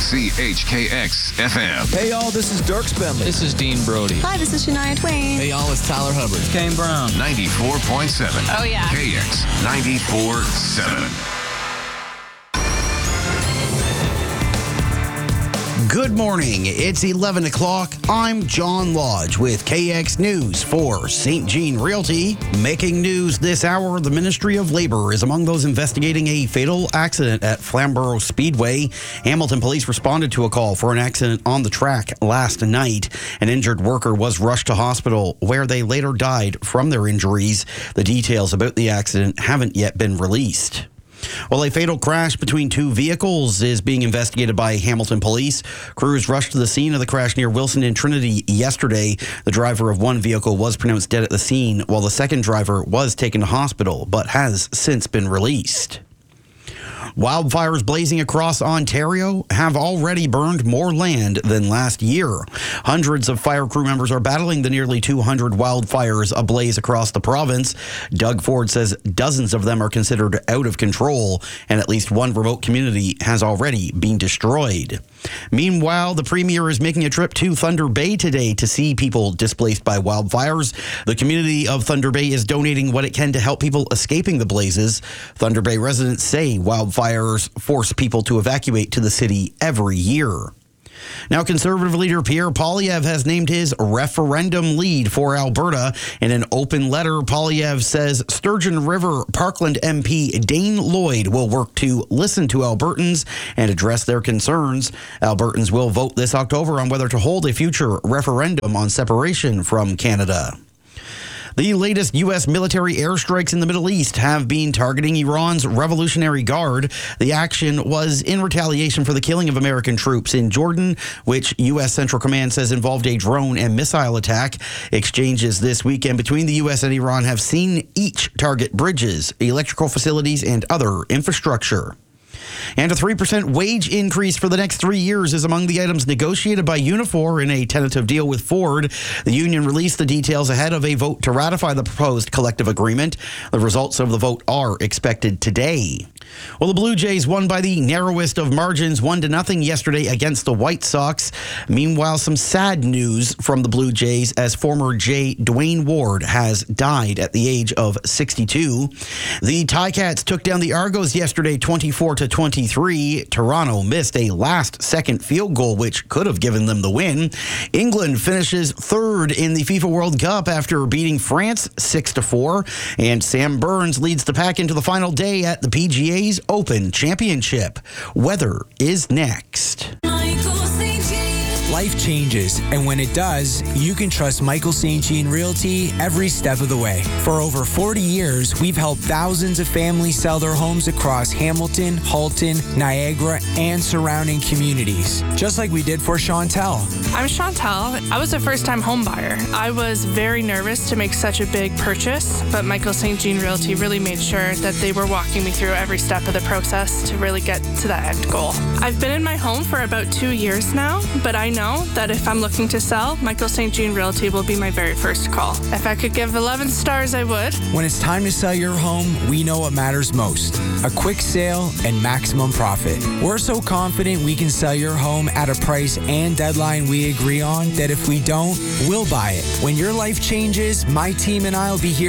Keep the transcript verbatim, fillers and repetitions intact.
C H K X F M. Hey, y'all, this is Dirk Bentley. This is Dean Brody. Hi, this is Shania Twain. Hey, y'all, it's Tyler Hubbard. Kane Brown. ninety-four point seven. Oh, yeah. K X ninety-four point seven. Good morning. It's eleven o'clock. I'm John Lodge with K X News for Saint Jean Realty. Making news this hour, the Ministry of Labor is among those investigating a fatal accident at Flamborough Speedway. Hamilton police responded to a call for an accident on the track last night. An injured worker was rushed to hospital where they later died from their injuries. The details about the accident haven't yet been released. Well, a fatal crash between two vehicles is being investigated by Hamilton police. Crews rushed to the scene of the crash near Wilson and Trinity yesterday. The driver of one vehicle was pronounced dead at the scene, while the second driver was taken to hospital, but has since been released. Wildfires blazing across Ontario have already burned more land than last year. Hundreds of fire crew members are battling the nearly two hundred wildfires ablaze across the province. Doug Ford says dozens of them are considered out of control, and at least one remote community has already been destroyed. Meanwhile, the Premier is making a trip to Thunder Bay today to see people displaced by wildfires. The community of Thunder Bay is donating what it can to help people escaping the blazes. Thunder Bay residents say wildfires force people to evacuate to the city every year. Now, Conservative leader Pierre Poilievre has named his referendum lead for Alberta. In an open letter, Poilievre says Sturgeon River Parkland M P Dane Lloyd will work to listen to Albertans and address their concerns. Albertans will vote this October on whether to hold a future referendum on separation from Canada. The latest U S military airstrikes in the Middle East have been targeting Iran's Revolutionary Guard. The action was in retaliation for the killing of American troops in Jordan, which U S Central Command says involved a drone and missile attack. Exchanges this weekend between the U S and Iran have seen each target bridges, electrical facilities, and other infrastructure. And a three percent wage increase for the next three years is among the items negotiated by Unifor in a tentative deal with Ford. The union released the details ahead of a vote to ratify the proposed collective agreement. The results of the vote are expected today. Well, the Blue Jays won by the narrowest of margins, one to nothing yesterday against the White Sox. Meanwhile, some sad news from the Blue Jays as former Jay Dwayne Ward has died at the age of sixty-two. The Ticats took down the Argos yesterday twenty-four to twenty-three. Toronto missed a last-second field goal, which could have given them the win. England finishes third in the FIFA World Cup after beating France six to four. And Sam Burns leads the pack into the final day at the P G A Open Championship. Weather is next. Life changes, and when it does, you can trust Michael Saint Jean Realty every step of the way. For over forty years, we've helped thousands of families sell their homes across Hamilton, Halton, Niagara, and surrounding communities, just like we did for Chantel. I'm Chantel. I was a first-time home buyer. I was very nervous to make such a big purchase, but Michael Saint Jean Realty really made sure that they were walking me through every step of the process to really get to that end goal. I've been in my home for about two years now, but I know that if I'm looking to sell, Michael Saint Jean Realty will be my very first call. If I could give eleven stars, I would. When it's time to sell your home, we know what matters most: a quick sale and maximum profit. We're so confident we can sell your home at a price and deadline we agree on that if we don't, we'll buy it. When your life changes, my team and I will be here